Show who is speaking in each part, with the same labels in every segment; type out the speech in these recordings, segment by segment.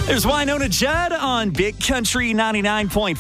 Speaker 1: There's Winona Judd on Big Country 99.5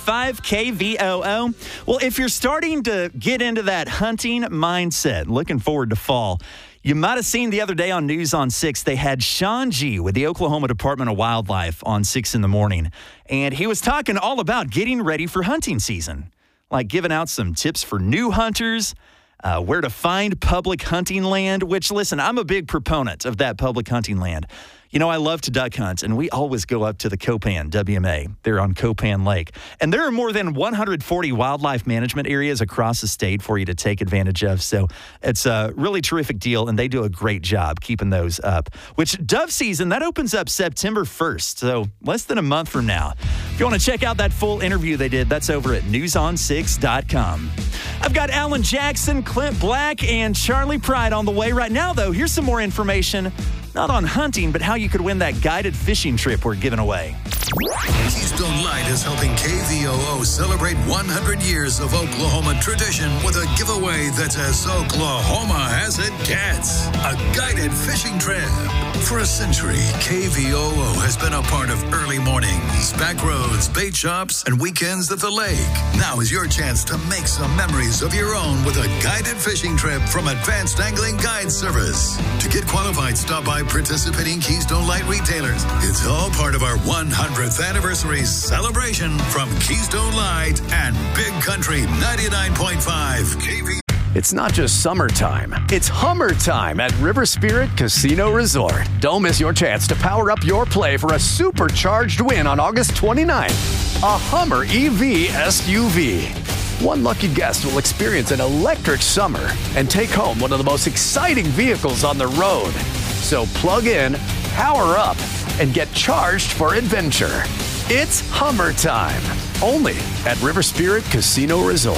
Speaker 1: KVOO. Well, if you're starting to get into that hunting mindset, looking forward to fall, you might have seen the other day on News on 6, they had Sean G. with the Oklahoma Department of Wildlife on 6 in the morning. And he was talking all about getting ready for hunting season, like giving out some tips for new hunters, where to find public hunting land, which, listen, I'm a big proponent of that public hunting land. You know, I love to duck hunt, and we always go up to the Copan WMA. They're on Copan Lake. And there are more than 140 wildlife management areas across the state for you to take advantage of. So it's a really terrific deal, and they do a great job keeping those up. Which dove season, that opens up September 1st, so less than a month from now. If you want to check out that full interview they did, that's over at newson6.com. I've got Alan Jackson, Clint Black, and Charlie Pride on the way right now, though. Here's some more information, not on hunting, but how you could win that guided fishing trip we're giving away.
Speaker 2: Keystone Light is helping KVOO celebrate 100 years of Oklahoma tradition with a giveaway that's as Oklahoma as it gets. A guided fishing trip. For a century, KVOO has been a part of early mornings, back roads, bait shops, and weekends at the lake. Now is your chance to make some memories of your own with a guided fishing trip from Advanced Angling Guide Service. To get qualified, stop by participating Keystone Light retailers. It's all part of our 100th anniversary celebration from Keystone Light and Big Country 99.5 KV.
Speaker 3: It's not just summertime, it's Hummer time at River Spirit Casino Resort. Don't miss your chance to power up your play for a supercharged win on August 29th. A Hummer EV SUV. One lucky guest will experience an electric summer and take home one of the most exciting vehicles on the road. So plug in, power up, and get charged for adventure. It's Hummer time, only at River Spirit Casino Resort.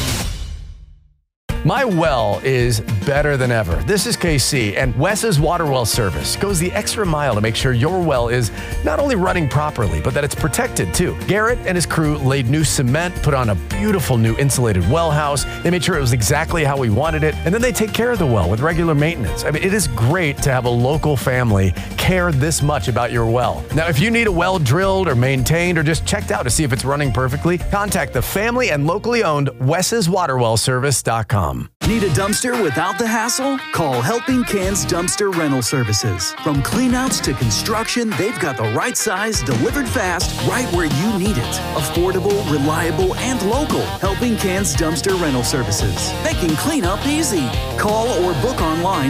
Speaker 3: My well is better than ever. This is KC, and Wes's Water Well Service goes the extra mile to make sure your well is not only running properly, but that it's protected too. Garrett and his crew laid new cement, put on a beautiful new insulated well house. They made sure it was exactly how we wanted it, and then they take care of the well with regular maintenance. I mean, it is great to have a local family care this much about your well. Now, if you need a well drilled or maintained or just checked out to see if it's running perfectly, contact the family and locally owned wes'swaterwellservice.com.
Speaker 4: Need a dumpster without the hassle? Call Helping Cans Dumpster Rental Services. From cleanouts to construction, they've got the right size, delivered fast, right where you need it. Affordable, reliable, and local. Helping Cans Dumpster Rental Services. They can clean up easy. Call or book online